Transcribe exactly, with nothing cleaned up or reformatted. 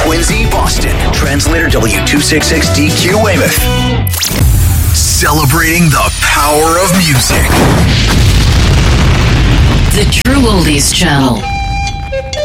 Quincy, Boston. Translator W two sixty-six D Q Weymouth. Celebrating the power of music. The True Oldies Channel.